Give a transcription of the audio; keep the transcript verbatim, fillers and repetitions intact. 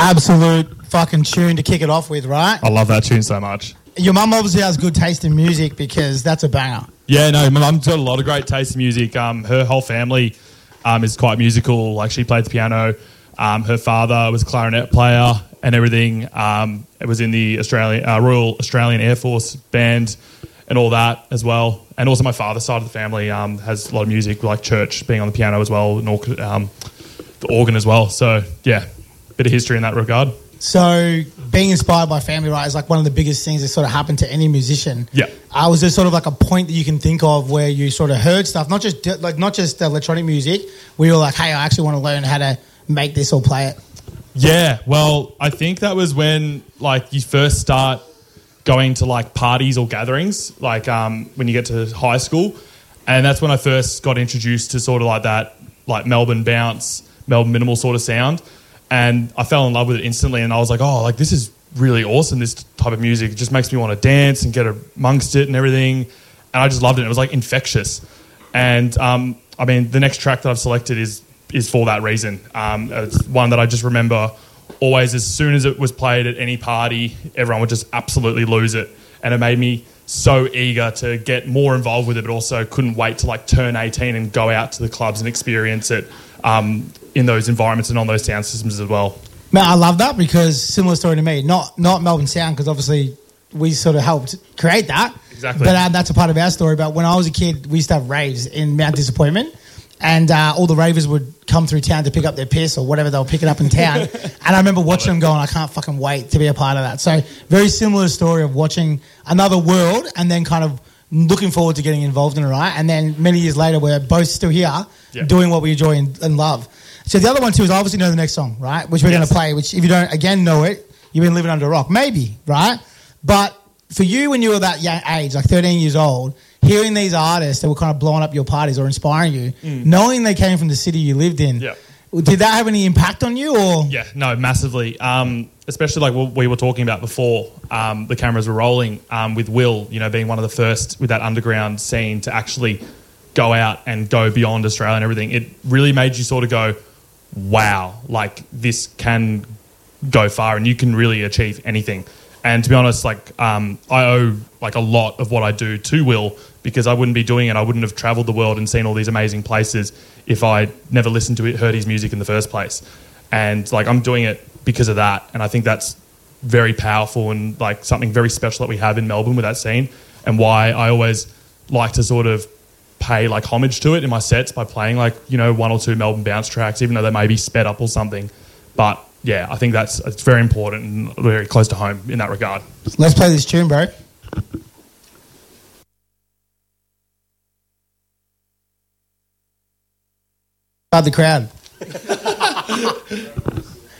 Absolute fucking tune to kick it off with, right? I love that tune so much. Your mum obviously has good taste in music because that's a banger. Yeah, no, my mum's got a lot of great taste in music. Um, her whole family um, is quite musical. Like, she played the piano. Um, her father was a clarinet player and everything. Um, it was in the Australian uh, Royal Australian Air Force band and all that as well. And also my father's side of the family um, has a lot of music, like church, being on the piano as well, and um, the organ as well. So, yeah, bit of history in that regard. So being inspired by family, right, is like one of the biggest things that sort of happened to any musician. Yeah. Uh, was there sort of like a point that you can think of where you sort of heard stuff, not just like not just electronic music, where you were like, hey, I actually want to learn how to make this or play it? Yeah, well, I think that was when like you first start going to like parties or gatherings, like um, when you get to high school. And that's when I first got introduced to sort of like that, like Melbourne bounce, Melbourne minimal sort of sound. And I fell in love with it instantly, and I was like, oh, like this is really awesome, this type of music. It just makes me want to dance and get amongst it and everything. And I just loved it. It was like infectious. And um, I mean, the next track that I've selected is is for that reason. Um, it's one that I just remember always, as soon as it was played at any party, everyone would just absolutely lose it. And it made me so eager to get more involved with it, but also couldn't wait to like turn eighteen and go out to the clubs and experience it um, in those environments and on those sound systems as well. Man, I love that, because similar story to me, not not Melbourne Sound, because obviously we sort of helped create that. Exactly. But uh, that's a part of our story. But when I was a kid, we used to have raves in Mount Disappointment, and uh, all the ravers would come through town to pick up their piss or whatever they were picking up in town. And I remember watching them going, I can't fucking wait to be a part of that. So very similar story of watching another world and then kind of looking forward to getting involved in it, right? And then many years later, we're both still here yeah. doing what we enjoy and, and love. So the other one too is I obviously know the next song, right? Which we're yes. going to play, which if you don't, again, know it, you've been living under a rock. Maybe, right? But for you, when you were that young age, like thirteen years old, hearing these artists that were kind of blowing up your parties or inspiring you, mm. knowing they came from the city you lived in, yeah. did that have any impact on you? Or Yeah, no, massively. Um, especially like what we were talking about before, um, the cameras were rolling um, with Will, you know, being one of the first with that underground scene to actually go out and go beyond Australia and everything. It really made you sort of go, wow, like this can go far and you can really achieve anything. And to be honest, like um, I owe like a lot of what I do to Will, because I wouldn't be doing it. I wouldn't have travelled the world and seen all these amazing places if I never listened to it, heard his music in the first place. And like I'm doing it because of that. And I think that's very powerful and like something very special that we have in Melbourne with that scene, and why I always like to sort of pay like homage to it in my sets by playing like, you know, one or two Melbourne bounce tracks, even though they may be sped up or something. But yeah, I think that's it's very important and very close to home in that regard. Let's play this tune, bro. About the crowd.